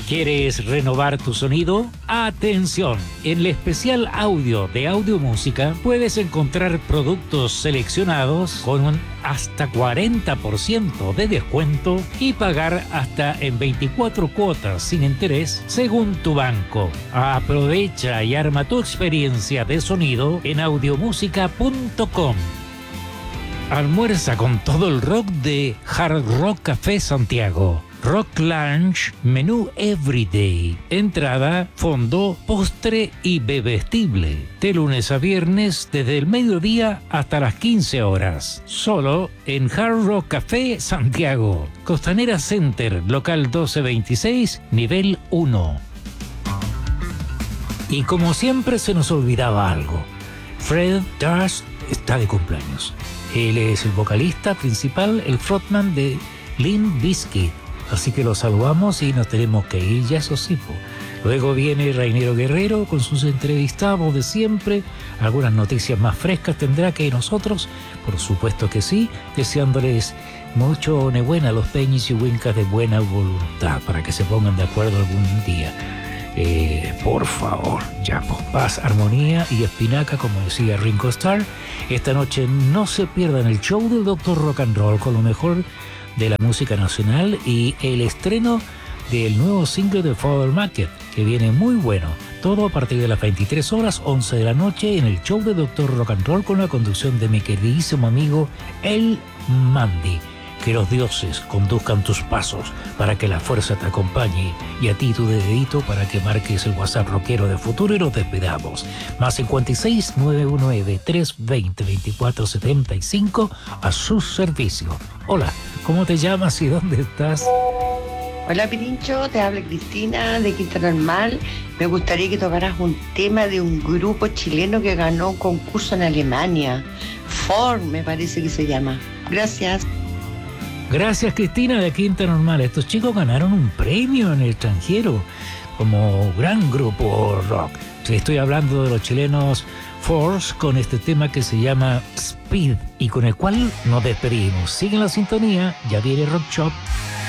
¿Quieres renovar tu sonido? ¡Atención! En el especial audio de Audio Música puedes encontrar productos seleccionados con un hasta 40% de descuento y pagar hasta en 24 cuotas sin interés según tu banco. Aprovecha y arma tu experiencia de sonido en audiomusica.com. Almuerza con todo el rock de Hard Rock Café Santiago. Rock Lunch, menú Everyday, entrada, fondo, postre y bebestible. De lunes a viernes desde el mediodía hasta las 15 horas. Solo en Hard Rock Café Santiago. Costanera Center, local 1226, nivel 1. Y como siempre se nos olvidaba algo. Fred Durst está de cumpleaños. Él es el vocalista principal, el frontman de Limp Bizkit. Así que lo saludamos y nos tenemos que ir, ya eso sí. Luego viene Rainero Guerrero con sus entrevistados de siempre. Algunas noticias más frescas tendrá que nosotros, por supuesto que sí, deseándoles mucho nebuena a los peñis y huincas de buena voluntad para que se pongan de acuerdo algún día. Por favor, ya, paz, armonía y espinaca, como decía Ringo Starr. Esta noche no se pierdan el show del Dr. Rock and Roll con lo mejor de la música nacional y el estreno del nuevo single de Father Market, que viene muy bueno. Todo a partir de las 23 horas, 11 de la noche, en el show de Dr. Rock and Roll con la conducción de mi queridísimo amigo El Mandy. Que los dioses conduzcan tus pasos para que la fuerza te acompañe y a ti tu dedito para que marques el WhatsApp rockero de futuro y nos despedamos. Más 56 919 320 2475 a su servicio. Hola, ¿cómo te llamas y dónde estás? Hola Pirincho, te habla Cristina de Quinta Normal. Me gustaría que tocaras un tema de un grupo chileno que ganó un concurso en Alemania. Form, me parece que se llama. Gracias. Gracias, Cristina de Quinta Normal. Estos chicos ganaron un premio en el extranjero como gran grupo rock. Estoy hablando de los chilenos Force con este tema que se llama Speed y con el cual nos despedimos. Sigue la sintonía, ya viene Rock Shop.